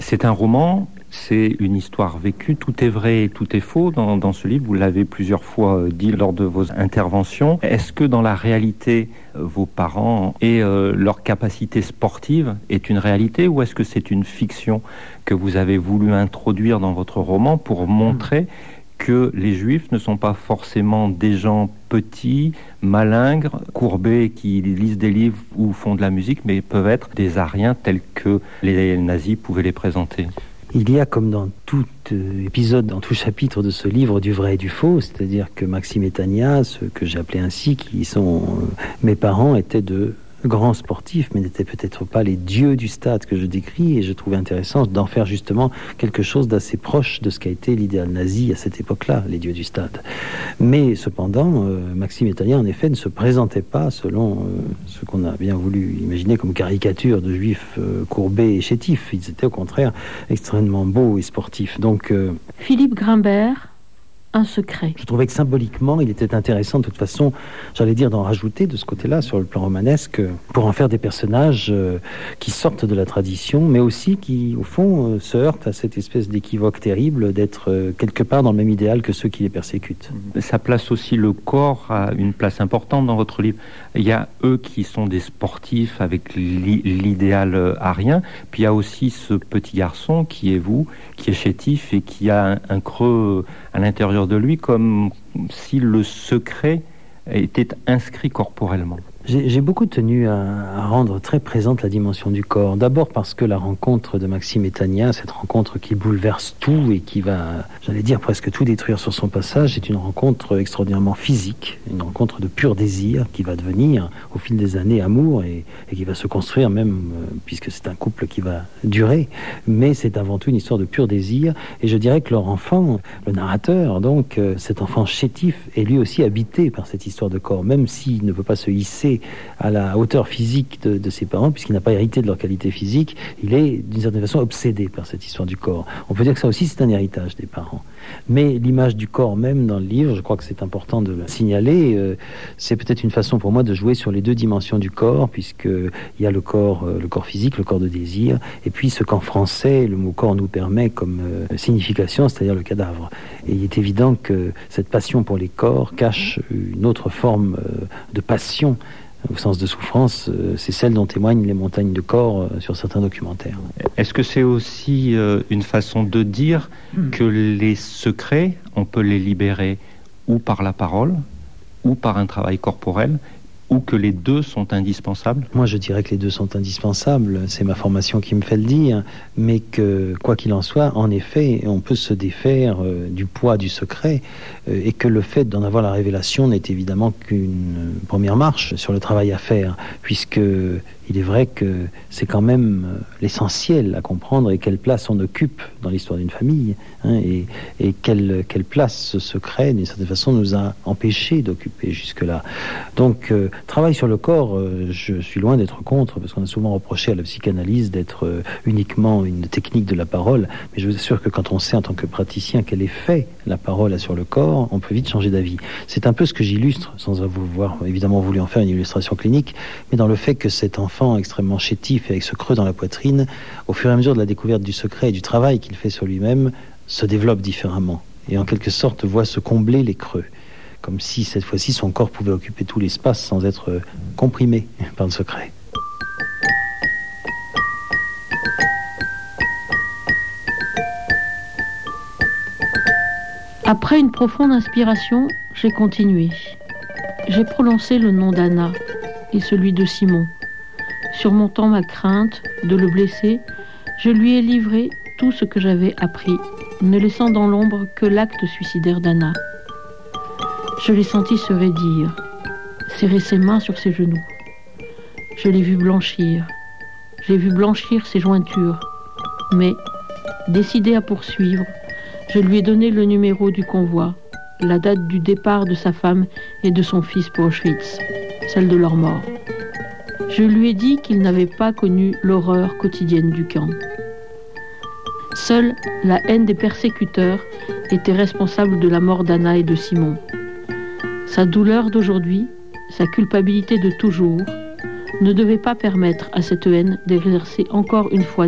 C'est un roman, c'est une histoire vécue, tout est vrai et tout est faux dans ce livre, vous l'avez plusieurs fois dit lors de vos interventions. Est-ce que dans la réalité, vos parents et leur capacité sportive est une réalité, ou est-ce que c'est une fiction que vous avez voulu introduire dans votre roman pour montrer que les Juifs ne sont pas forcément des gens petits, malingres, courbés, qui lisent des livres ou font de la musique, mais peuvent être des Aryens tels que les nazis pouvaient les présenter? Il y a, comme dans tout épisode, dans tout chapitre de ce livre, du vrai et du faux, c'est-à-dire que Maxime et Tania, ceux que j'ai appelés ainsi, qui sont mes parents, étaient de grands sportifs, mais n'étaient peut-être pas les dieux du stade que je décris, et je trouvais intéressant d'en faire justement quelque chose d'assez proche de ce qu'a été l'idéal nazi à cette époque-là, les dieux du stade. Mais cependant, Maxime et Tania, en effet, ne se présentaient pas selon ce qu'on a bien voulu imaginer comme caricature de juifs courbés et chétifs. Ils étaient au contraire extrêmement beaux et sportifs. Donc, Philippe Grimbert, un secret. Je trouvais que symboliquement, il était intéressant de toute façon, j'allais dire, d'en rajouter de ce côté-là, sur le plan romanesque, pour en faire des personnages qui sortent de la tradition, mais aussi qui, au fond, se heurtent à cette espèce d'équivoque terrible d'être quelque part dans le même idéal que ceux qui les persécutent. Ça place aussi le corps à une place importante dans votre livre. Il y a eux qui sont des sportifs avec l'idéal arien, puis il y a aussi ce petit garçon qui est vous, qui est chétif et qui a un creux à l'intérieur de lui, comme si le secret était inscrit corporellement. J'ai beaucoup tenu à rendre très présente la dimension du corps. D'abord parce que la rencontre de Maxime et Tania, cette rencontre qui bouleverse tout et qui va, j'allais dire, presque tout détruire sur son passage, est une rencontre extraordinairement physique, une rencontre de pur désir qui va devenir, au fil des années, amour et qui va se construire même, puisque c'est un couple qui va durer. Mais c'est avant tout une histoire de pur désir. Et je dirais que leur enfant, le narrateur, donc, cet enfant chétif, est lui aussi habité par cette histoire de corps, même s'il ne peut pas se hisser à la hauteur physique de ses parents, puisqu'il n'a pas hérité de leur qualité physique, il est d'une certaine façon obsédé par cette histoire du corps. On peut dire que ça aussi c'est un héritage des parents. Mais l'image du corps même dans le livre, je crois que c'est important de le signaler, c'est peut-être une façon pour moi de jouer sur les deux dimensions du corps, puisqu'il y a le corps physique, le corps de désir, et puis ce qu'en français le mot corps nous permet comme signification, c'est-à-dire le cadavre. Et il est évident que cette passion pour les corps cache une autre forme de passion au sens de souffrance, c'est celle dont témoignent les montagnes de corps sur certains documentaires. Est-ce que c'est aussi une façon de dire que les secrets, on peut les libérer ou par la parole, ou par un travail corporel, ou que les deux sont indispensables? Moi, je dirais que les deux sont indispensables. C'est ma formation qui me fait le dire. Mais que, quoi qu'il en soit, en effet, on peut se défaire du poids du secret et que le fait d'en avoir la révélation n'est évidemment qu'une première marche sur le travail à faire, puisque il est vrai que c'est quand même l'essentiel à comprendre et quelle place on occupe dans l'histoire d'une famille, hein, et quelle place ce secret, d'une certaine façon, nous a empêchés d'occuper jusque-là. Donc, travail sur le corps, je suis loin d'être contre, parce qu'on a souvent reproché à la psychanalyse d'être uniquement une technique de la parole, mais je vous assure que quand on sait en tant que praticien quel effet la parole a sur le corps, on peut vite changer d'avis. C'est un peu ce que j'illustre, sans avoir évidemment voulu en faire une illustration clinique, mais dans le fait que cet enfant extrêmement chétif et avec ce creux dans la poitrine, au fur et à mesure de la découverte du secret et du travail qu'il fait sur lui-même, se développe différemment et en quelque sorte voit se combler les creux, comme si cette fois-ci son corps pouvait occuper tout l'espace sans être comprimé par le secret. Après une profonde inspiration, j'ai continué. J'ai prononcé le nom d'Anna et celui de Simon. Surmontant ma crainte de le blesser, je lui ai livré tout ce que j'avais appris, ne laissant dans l'ombre que l'acte suicidaire d'Anna. Je l'ai senti se raidir, serrer ses mains sur ses genoux. Je l'ai vu blanchir. J'ai vu blanchir ses jointures. Mais, décidé à poursuivre, je lui ai donné le numéro du convoi, la date du départ de sa femme et de son fils pour Auschwitz, celle de leur mort. Je lui ai dit qu'il n'avait pas connu l'horreur quotidienne du camp. Seule la haine des persécuteurs était responsable de la mort d'Anna et de Simon. Sa douleur d'aujourd'hui, sa culpabilité de toujours, ne devait pas permettre à cette haine d'exercer encore une fois